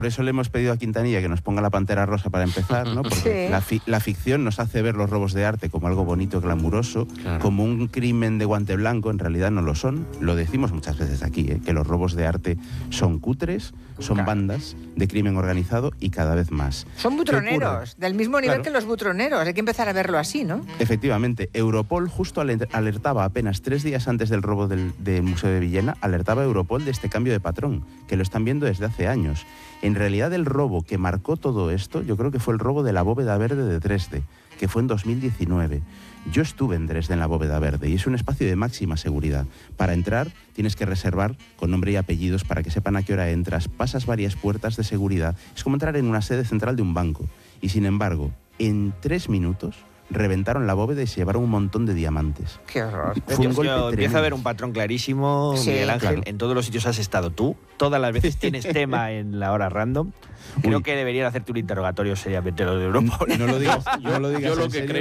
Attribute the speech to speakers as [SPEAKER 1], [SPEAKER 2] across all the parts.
[SPEAKER 1] Por eso le hemos pedido a Quintanilla que nos ponga la Pantera Rosa para empezar, ¿no? Porque la ficción nos hace ver los robos de arte como algo bonito, glamuroso, como un crimen de guante blanco. En realidad no lo son. Lo decimos muchas veces aquí, que los robos de arte son cutres, son bandas de crimen organizado y cada vez más.
[SPEAKER 2] Son butroneros, del mismo nivel que los butroneros. Hay que empezar a verlo así, ¿no?
[SPEAKER 1] Efectivamente. Europol justo alertaba apenas 3 días antes del robo del Museo de Villena, alertaba a Europol de este cambio de patrón, que lo están viendo desde hace años. En realidad el robo que marcó todo esto, yo creo que fue el robo de la Bóveda Verde de Dresde, que fue en 2019. Yo estuve en Dresde en la Bóveda Verde y es un espacio de máxima seguridad. Para entrar tienes que reservar con nombre y apellidos para que sepan a qué hora entras, pasas varias puertas de seguridad. Es como entrar en una sede central de un banco. Y sin embargo, en 3 minutos reventaron la bóveda y se llevaron un montón de diamantes.
[SPEAKER 2] ¡Qué horror!
[SPEAKER 1] Fue un golpe tremendo.
[SPEAKER 3] Empieza a haber un patrón clarísimo, Miguel Ángel. Claro. En todos los sitios has estado tú. Todas las veces tienes tema en la hora random. Creo que deberían hacerte un interrogatorio seriamente los de Europol.
[SPEAKER 1] No lo digas, no lo digas.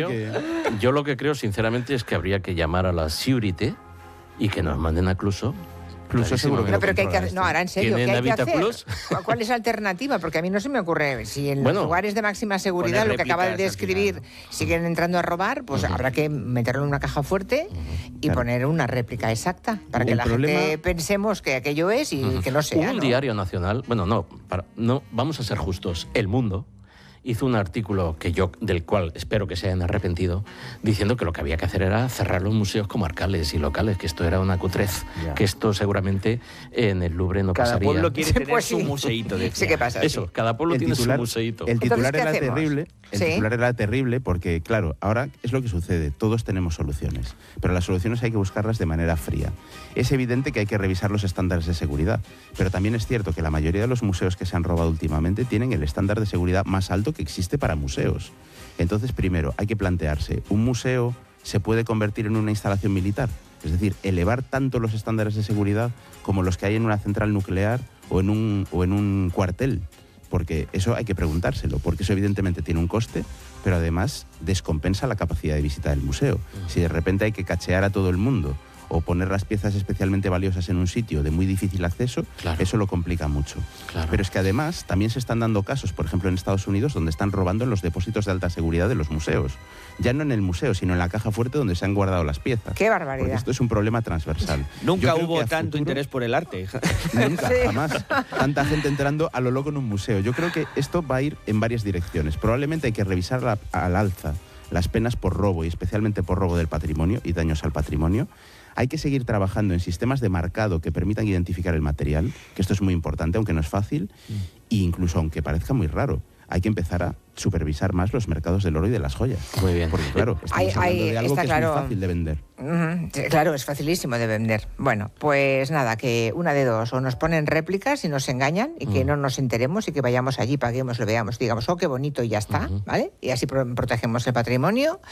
[SPEAKER 4] Yo lo que creo, sinceramente, es que habría que llamar a la Seguridad y que nos manden a Cluso.
[SPEAKER 1] Cluso seguro que
[SPEAKER 2] no, pero ¿qué hay que hacer? No, ahora en serio, ¿qué hay que hacer?
[SPEAKER 4] Plus?
[SPEAKER 2] ¿Cuál es la alternativa? Porque a mí no se me ocurre. Si en los lugares de máxima seguridad, lo que acaba de describir, siguen entrando a robar, pues habrá que meterlo en una caja fuerte y poner una réplica exacta para que la gente pensemos que aquello es y que no sea.
[SPEAKER 4] Un diario nacional, no, vamos a ser justos, El Mundo hizo un artículo del cual espero que se hayan arrepentido, diciendo que lo que había que hacer era cerrar los museos comarcales y locales, que esto era una cutrez, que esto seguramente en el Louvre no pasaría.
[SPEAKER 3] Cada pueblo quiere tener su museíto.
[SPEAKER 2] Sí, ¿qué pasa?
[SPEAKER 4] Eso, cada pueblo tiene su museíto.
[SPEAKER 1] El titular era terrible. El titular era terrible porque, claro, ahora es lo que sucede. Todos tenemos soluciones, pero las soluciones hay que buscarlas de manera fría. Es evidente que hay que revisar los estándares de seguridad, pero también es cierto que la mayoría de los museos que se han robado últimamente tienen el estándar de seguridad más alto que existe para museos. Entonces, primero, hay que plantearse, ¿un museo se puede convertir en una instalación militar? Es decir, elevar tanto los estándares de seguridad como los que hay en una central nuclear o en un cuartel. Porque eso hay que preguntárselo, porque eso evidentemente tiene un coste, pero además descompensa la capacidad de visita del museo. Si de repente hay que cachear a todo el mundo o poner las piezas especialmente valiosas en un sitio de muy difícil acceso, eso lo complica mucho. Pero es que además también se están dando casos, por ejemplo en Estados Unidos, donde están robando en los depósitos de alta seguridad de los museos. Ya no en el museo, sino en la caja fuerte donde se han guardado las piezas.
[SPEAKER 2] ¡Qué barbaridad!
[SPEAKER 1] Porque esto es un problema transversal.
[SPEAKER 3] Nunca hubo tanto interés por el arte.
[SPEAKER 1] Nunca, jamás. Tanta gente entrando a lo loco en un museo. Yo creo que esto va a ir en varias direcciones. Probablemente hay que revisar al alza las penas por robo, y especialmente por robo del patrimonio y daños al patrimonio. Hay que seguir trabajando en sistemas de marcado que permitan identificar el material, que esto es muy importante, aunque no es fácil, e incluso aunque parezca muy raro. Hay que empezar a supervisar más los mercados del oro y de las joyas.
[SPEAKER 4] Muy bien.
[SPEAKER 1] Porque claro, estamos hablando de algo que es muy fácil de vender.
[SPEAKER 2] Claro, es facilísimo de vender. Bueno, pues nada, que una de dos, o nos ponen réplicas y nos engañan y que no nos enteremos y que vayamos allí, paguemos, lo veamos, digamos, oh, qué bonito y ya está, ¿vale? Y así protegemos el patrimonio.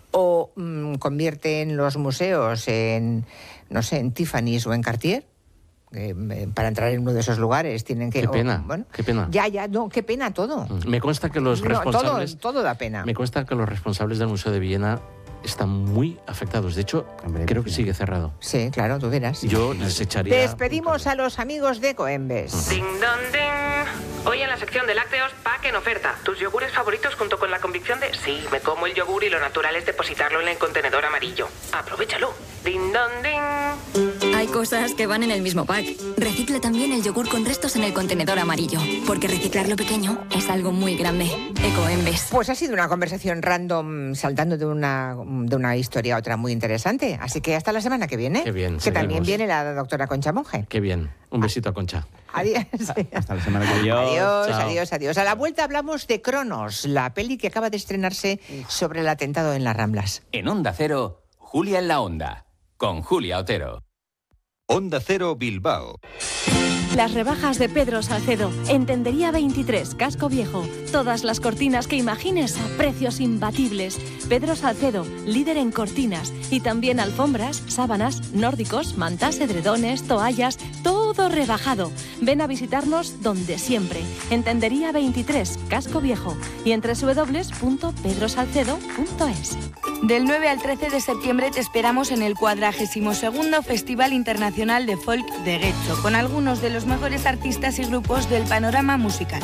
[SPEAKER 2] O convierten los museos en, no sé, en Tiffany's o en Cartier. Para entrar en uno de esos lugares tienen que...
[SPEAKER 4] Qué pena, qué pena.
[SPEAKER 2] Qué pena todo.
[SPEAKER 4] Me consta que los responsables...
[SPEAKER 2] Todo da pena.
[SPEAKER 4] Me consta que los responsables del Museo de Villena están muy afectados. De hecho, creo que sigue cerrado.
[SPEAKER 2] Sí, claro, tú verás.
[SPEAKER 4] Yo les echaría...
[SPEAKER 2] Despedimos a los amigos de Coembes.
[SPEAKER 5] Ding dong ding. Hoy en la sección de lácteos, pack en oferta. Tus yogures favoritos junto con la convicción de sí, me como el yogur y lo natural es depositarlo en el contenedor amarillo. Aprovechalo. Ding dong ding.
[SPEAKER 6] Hay cosas que van en el mismo pack. Recicla también el yogur con restos en el contenedor amarillo, porque reciclar lo pequeño es algo muy grande. Ecoembes.
[SPEAKER 2] Pues ha sido una conversación random, saltando de una historia a otra muy interesante. Así que hasta la semana que viene.
[SPEAKER 4] Qué bien.
[SPEAKER 2] Que también viene la doctora Concha Monge.
[SPEAKER 4] Qué bien. Un besito a Concha.
[SPEAKER 2] Adiós.
[SPEAKER 1] Hasta la semana que viene.
[SPEAKER 2] Adiós. A la vuelta hablamos de Cronos, la peli que acaba de estrenarse sobre el atentado en las Ramblas.
[SPEAKER 7] En Onda Cero, Julia en la Onda, con Julia Otero.
[SPEAKER 8] Onda Cero Bilbao.
[SPEAKER 9] Las rebajas de Pedro Salcedo, en Tendería 23, Casco Viejo. Todas las cortinas que imagines a precios imbatibles. Pedro Salcedo, líder en cortinas. Y también alfombras, sábanas, nórdicos, mantas, edredones, toallas, todo rebajado. Ven a visitarnos donde siempre. En Tendería 23, Casco Viejo. Y en www.pedrosalcedo.es.
[SPEAKER 10] Del 9 al 13 de septiembre te esperamos en el 42º Festival Internacional de Folk de Guecho, con algunos de los mejores artistas y grupos del panorama musical.